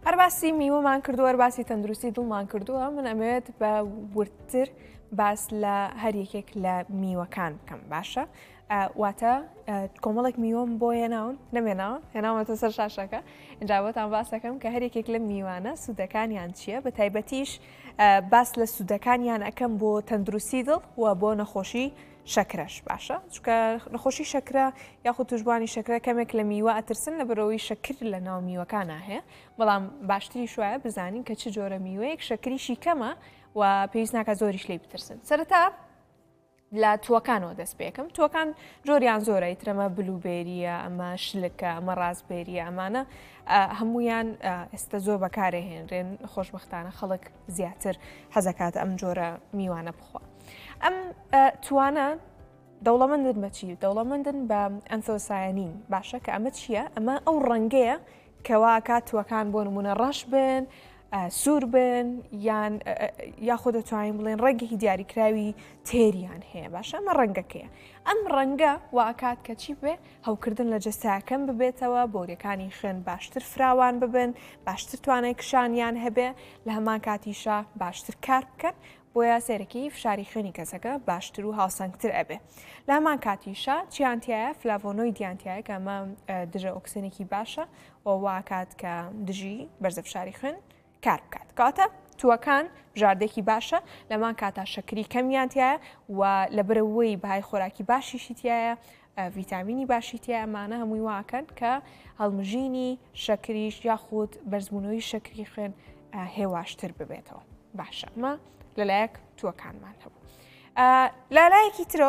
ئەرباسی میوەمان کردووە ئەرباسی تەندروستی دڵمان کردووە من ئەمەوێت بە ورتر باس لە هەر یەکێک لە میوەکان بکەم باشە واتە کۆمەڵێک میوەم بۆ هێناون نەمێناوە هێناوەتە سەر شاشەکە ئینجاوەتان باس دەکەم کە هەر یەکێک لە میوانە سوودەکانیان چییە بە تایبەتیش باس لە سوودەکانیان ئەەکەم بۆ تەندروستی دڵ و بۆ نەخۆشی شەکرەش باشە چکە نەخۆشی شەکرە یاخود توشبوانی شەکرە کەمێک لە میوە ئەترسن لە بەرەوەی شەکر لە ناو میوەکانە هەیە بەڵام باشتری شوایە بزانین کە چ جۆرە میوەیەک شەکریشی کەمە و پێویست ناکە زۆریش لێی بترسن سەرەتا لە تووەکانەوە دەست پێکەم تووەکان جۆریان زۆرە ئیترەمە بلوبێریە ئەمە شلکە ئەمە ڕازبێریە ئەمانە هەمویان ئێستا زۆر بەکارهێنرێن خۆشبەختانە خەڵک زیاتر حەزەکات ئەم جۆرە میوانە بخوا ئەم توانە دەوڵەمەندن بەچی دەوڵەمەندن بە ئەنتۆسایانین باشە کە ئەمە چییە ئەمە ئەو ڕەنگەیە کەوا کات تووەکان بۆ نمونە ڕەش بن سوور بن یاخۆ دەتوانین بڵێن ڕەنگێکی دیاریکراوی تێریان هەیە باشە ئەمە ڕەنگەکەیە ئەم ڕەنگە واکات کە چی بێ هەوکردن لە جەستاکەم ببێتەوە بۆریەکانی خوێن باشتر فراوان ببن باشتر توانای کشانیان هەبێ لە هەمان کاتیشا باشتر کار بکەن بۆیە سێرەکی فشاری خوێنی کەسەکە باشتر و هاوسەنگتر ئەبێ لە هەمان کاتیشا چیانتیایە فلاڤۆنۆی دیانتیایە کە ئەمە دژە ئۆکسینێکی باشە و واکات کە دژی بەرزە فشاری خوێن کار بکات کاتە تووەکان ژاردێکی باشە لەمان کاتا شەکری کەمیانتیایە و لە برەوەی بەهای خۆراکی باشیشیتیایە ڤیتامینی باشیتیایە ئەمانە هەمووی واکەن کە هەڵمژینی شەکریش یاخود بەرزبوونەوەی شەکری خوێن هێواشتر ببێتەوە باشە ئەمە لەلایەک تووەکانمان هەبوو لەلایەکی ترەوە